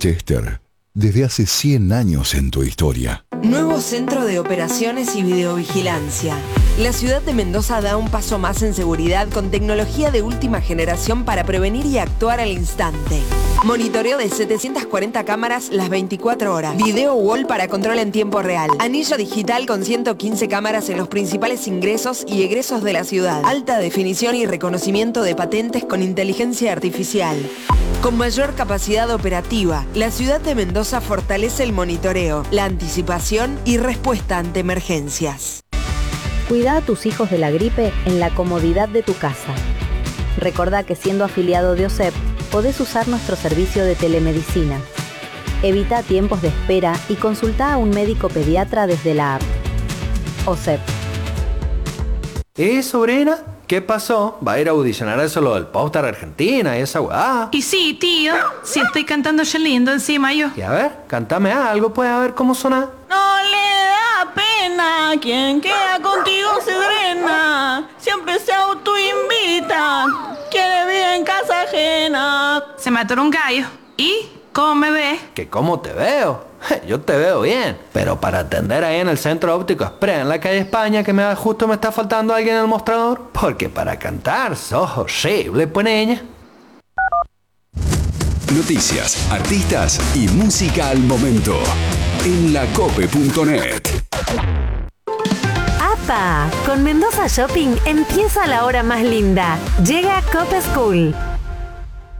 Chester, desde hace 100 años en tu historia. Nuevo centro de operaciones y videovigilancia. La ciudad de Mendoza da un paso más en seguridad con tecnología de última generación para prevenir y actuar al instante. Monitoreo de 740 cámaras las 24 horas. Video wall para control en tiempo real. Anillo digital con 115 cámaras en los principales ingresos y egresos de la ciudad. Alta definición y reconocimiento de patentes con inteligencia artificial. Con mayor capacidad operativa, la ciudad de Mendoza fortalece el monitoreo, la anticipación y respuesta ante emergencias. Cuida a tus hijos de la gripe en la comodidad de tu casa. Recordá que siendo afiliado de OSEP, podés usar nuestro servicio de telemedicina. Evita tiempos de espera y consulta a un médico pediatra desde la app. OSEP. Sobrina, ¿qué pasó? ¿Va a ir a audicionar eso lo del Popstar Argentina y esa weá? Y sí, tío, si estoy cantando yo lindo encima yo. Y a ver, cántame algo, pues a ver cómo suena. No le da pena, quien queda contigo se drena, siempre se autoinvita, quiere vivir en casa ajena. Se me atoró un gallo. ¿Y cómo me ves? ¿Que cómo te veo? Yo te veo bien, pero para atender ahí en el Centro Óptico Express en la calle España, que justo me está faltando alguien en el mostrador, porque para cantar sos horrible, pues niña. Noticias, artistas y música al momento en lacope.net. ¡Apa! Con Mendoza Shopping empieza la hora más linda. Llega Cope School.